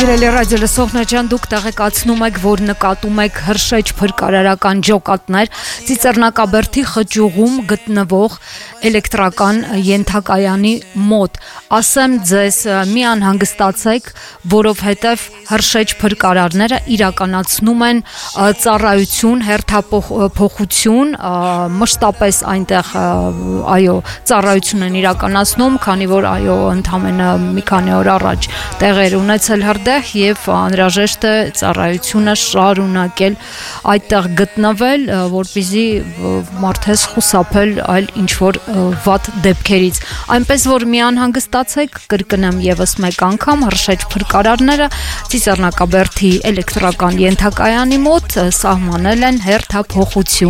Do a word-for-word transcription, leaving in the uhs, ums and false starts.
Սիրելի ռադիոլսողներ ջան, դուք տեղեկացնում եք, որ նկատում եք հրշեջ փրկարարական ջոկատներ Ծիծեռնակաբերդի խճուղում գտնվող էլեկտրական ենթակայանի մոտ։ Ասեմ ձեզ, մի անհանգստացեք, որովհետև հրշեջ փրկարարները իրականացնում են ծառայություն, հերթափոխություն, մշտապես այնտեղ այո, ծառայություն են իրականացնում, քանի որ այո, ընդամենը մի քանի օր առաջ տեղեր ունեցել հրդեհ եւ անհրաժեշտ է ծառայությունը շարունակել այդտեղ գտնվել, որպեսզի մարդես խուսափել այլ ինչ որ վատ դեպքերից։ Այնպես որ մի անհանգստացեք, կրկնեմ եւս մեկ անգամ, հրշեջ փրկարարները Ծիծեռնակաբերդի էլեկտրական ենթակայանի մոտ սահմանել են հերթափոխություն։